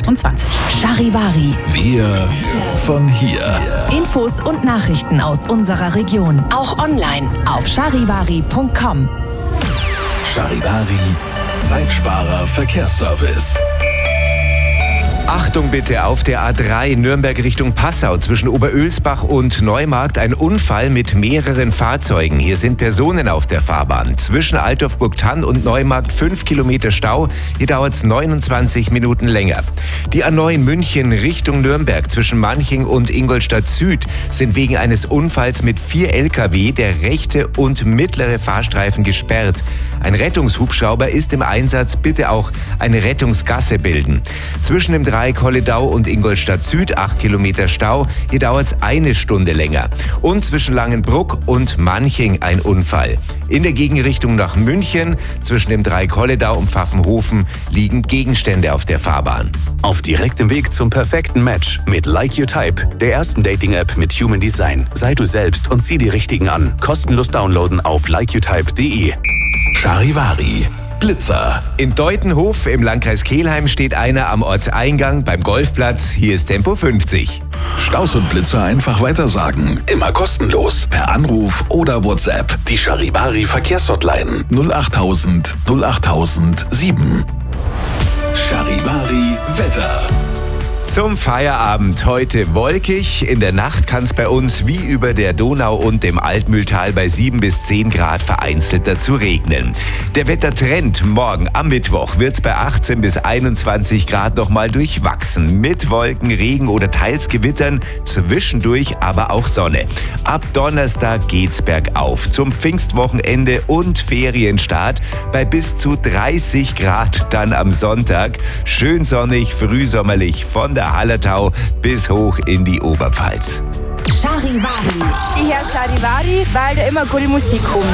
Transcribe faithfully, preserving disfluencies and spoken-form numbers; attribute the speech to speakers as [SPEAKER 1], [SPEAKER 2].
[SPEAKER 1] achtundzwanzig.
[SPEAKER 2] Charivari.
[SPEAKER 3] Wir von hier.
[SPEAKER 2] Infos und Nachrichten aus unserer Region. Auch online auf charivari punkt com.
[SPEAKER 3] Charivari, Zeitsparer Verkehrsservice.
[SPEAKER 4] Achtung bitte, auf der A drei Nürnberg Richtung Passau zwischen Oberölsbach und Neumarkt ein Unfall mit mehreren Fahrzeugen. Hier sind Personen auf der Fahrbahn. Zwischen Altdorf-Burgthann und Neumarkt fünf Kilometer Stau. Hier dauert es neunundzwanzig Minuten länger. Die A neun München Richtung Nürnberg zwischen Manching und Ingolstadt Süd sind wegen eines Unfalls mit vier L K W der rechte und mittlere Fahrstreifen gesperrt. Ein Rettungshubschrauber ist im Einsatz, bitte auch eine Rettungsgasse bilden. Zwischen dem Dreieck Holledau und Ingolstadt Süd acht Kilometer Stau. Hier dauert es eine Stunde länger. Und zwischen Langenbruck und Manching ein Unfall. In der Gegenrichtung nach München zwischen dem Dreieck Holledau und Pfaffenhofen liegen Gegenstände auf der Fahrbahn.
[SPEAKER 5] Auf direktem Weg zum perfekten Match mit Like Your Type, der ersten Dating-App mit Human Design. Sei du selbst und zieh die Richtigen an. Kostenlos downloaden auf like your type punkt de.
[SPEAKER 3] Charivari, Blitzer.
[SPEAKER 4] In Deutenhof im Landkreis Kelheim steht einer am Ortseingang beim Golfplatz. Hier ist Tempo fünfzig.
[SPEAKER 3] Staus und Blitzer einfach weitersagen. Immer kostenlos. Per Anruf oder WhatsApp. Die Charivari Verkehrshotline null achttausend null achttausend sieben. Charivari Wetter.
[SPEAKER 4] Zum Feierabend heute wolkig. In der Nacht kann es bei uns wie über der Donau und dem Altmühltal bei sieben bis zehn Grad vereinzelt dazu regnen. Der Wettertrend morgen am Mittwoch wird bei achtzehn bis einundzwanzig Grad nochmal durchwachsen. Mit Wolken, Regen oder teils Gewittern, zwischendurch aber auch Sonne. Ab Donnerstag geht's bergauf. Zum Pfingstwochenende und Ferienstart bei bis zu dreißig Grad dann am Sonntag. Schön sonnig, frühsommerlich von der Hallertau bis hoch in die Oberpfalz.
[SPEAKER 2] Charivari.
[SPEAKER 6] Ich höre Charivari, weil da immer gute Musik kommt.